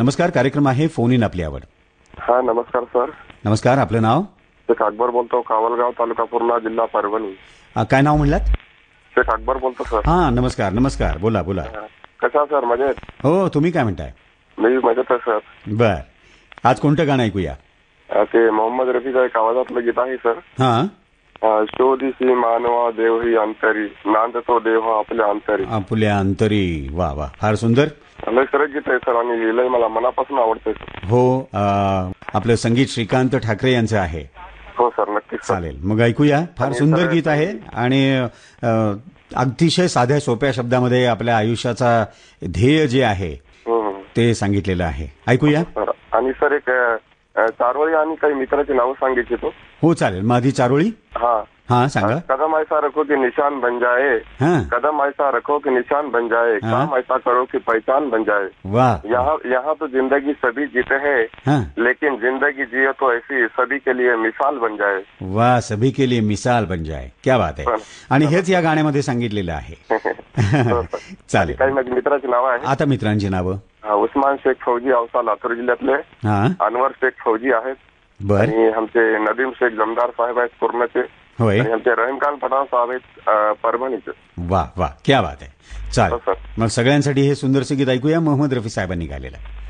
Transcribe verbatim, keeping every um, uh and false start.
नमस्कार, कार्यक्रम आहे फोन इन आपली आवड. हा नमस्कार सर. नमस्कार, आपलं नाव? शेख अकबर बोलतो, कावलगाव, तालुका पूर्णा, जिल्हा परभणी. अ, काय नाव म्हणलात? शेख अकबर बोलतो सर. हा नमस्कार नमस्कार, बोला बोला. कसा सर, मजेत? हो, तुम्ही काय म्हणताय? मी मजेत आहे सर. बर, आज कोणतं गाणं ऐकूया? अ, ते मोहम्मद रफीचं एक आवाजातलं गीत आहे सर. हा. शोधिसी मानवा देव ही अंतरी, नांदतो देव आपल्या अंतरी. आपल्या अंतरी. वा वा, फार सुंदर. लय सरळ गीत आहे सर आणि लय मला मनापासून आवडतंय सर. हो, अ, आपलं संगीत श्रीकांत ठाकरे यांचं आहे. हो सर, नक्कीच सर. चालेल, मग ऐकूया. फार सुंदर गीत आहे आणि अ, अतिशय साध्या सोप्या शब्दामध्ये आपल्या आयुष्याचा ध्येय जे आहे हम्म. ते सांगितलेलं आहे. ऐकूया. सर, आणि सर एक अ, चारोळी आणि काही मित्राची नावं सांगितली तो. हो चालेल. माझी चारोळी. हा हा सांगा. कदम ऐसा रखो कि निशान बन जाए, हा. कदम ऐसा रखो कि निशान बन जाए, काम ऐसा करो कि पहचान बन जाए. वाह. यहाँ यहाँ तो जिंदगी सभी जीते हैं, हाँ. लेकिन जिंदगी जियो तो ऐसी सभी के लिए मिसाल बन जाए. वाह, सभी के लिए मिसाल बन जाए. क्या बात आहे. आणि हेच या गाण्यामध्ये सांगितलेलं आहे. चालेल. काही माझी मित्राची नावं आहे. आता मित्रांची नावं. उस्मान शेख फौजी, औसा, लातूर जिल्ह्यातले. हा. अनवर शेख फौजी आहेत. बर. आणि आमचे नदीम शेख जमदार साहेब आहेत पूर्णचे. होय. आणि आमचे रहीमखान पठाण साहेब आहेत अ, परभणीचे. वा वा, क्या बात आहे. चालेल, मग सगळ्यांसाठी हे सुंदर गीत ऐकूया. मोहम्मद रफी साहेबांनी गायलेलं.